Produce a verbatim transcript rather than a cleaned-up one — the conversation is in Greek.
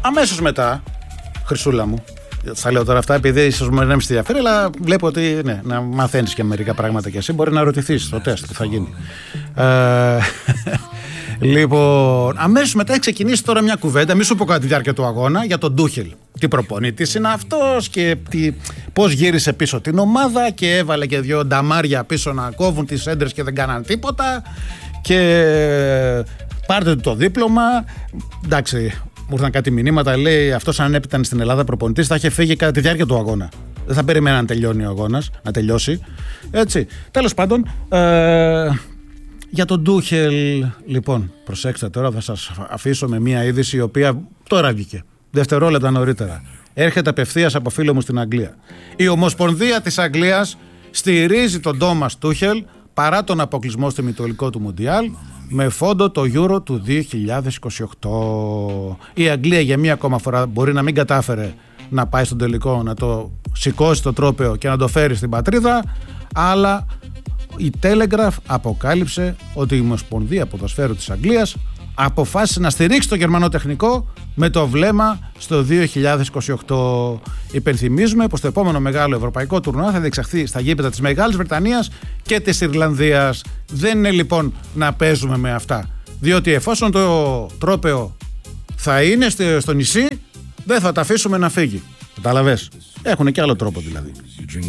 αμέσως μετά, Χρυσούλα μου, θα λέω τώρα αυτά επειδή ίσως μου ενέμεις τη διαφέρει, αλλά βλέπω ότι ναι, να μαθαίνεις και μερικά πράγματα κι εσύ. Μπορεί να ρωτηθείς στο τεστ τι θα γίνει. ε, Λοιπόν, αμέσως μετά έχει ξεκινήσει τώρα μια κουβέντα, μη σου πω κατά τη διάρκεια του αγώνα, για τον Ντούχελ. Τι προπονητής είναι αυτός και τι, πώς γύρισε πίσω την ομάδα και έβαλε και δύο νταμάρια πίσω να κόβουν τις έντρες και δεν κάναν τίποτα. Και πάρτε του το δίπλωμα. Εντάξει, μου ήρθαν κάτι μηνύματα, λέει αυτός αν έπειταν στην Ελλάδα προπονητής θα είχε φύγει κατά τη διάρκεια του αγώνα. Δεν θα περιμένα να τελειώνει ο αγώνας, να τελειώσει. Έτσι. Τέλος πάντων. Ε, Για τον Ντούχελ, λοιπόν, προσέξτε τώρα, θα σας αφήσω με μια είδηση η οποία τώρα βγήκε, δευτερόλεπτα νωρίτερα. Έρχεται απευθείας από φίλο μου στην Αγγλία. Η Ομοσπονδία της Αγγλίας στηρίζει τον Τόμας Τούχελ παρά τον αποκλεισμό στο ημιτελικό του Μουντιάλ με φόντο το Euro του δύο χιλιάδες είκοσι οκτώ. Η Αγγλία για μία ακόμα φορά μπορεί να μην κατάφερε να πάει στον τελικό, να το σηκώσει το τρόπαιο και να το φέρει στην πατρίδα, αλλά η Telegraph αποκάλυψε ότι η Ομοσπονδία Ποδοσφαίρου της Αγγλίας αποφάσισε να στηρίξει το γερμανό τεχνικό με το βλέμμα στο δύο χιλιάδες είκοσι οκτώ. Υπενθυμίζουμε πως το επόμενο μεγάλο ευρωπαϊκό τουρνουά θα διεξαχθεί στα γήπεδα της Μεγάλης Βρετανίας και της Ιρλανδίας. Δεν είναι λοιπόν να παίζουμε με αυτά, διότι εφόσον το τρόπαιο θα είναι στο νησί, δεν θα τα αφήσουμε να φύγει. Καταλαβες, έχουν και άλλο τρόπο δηλαδή.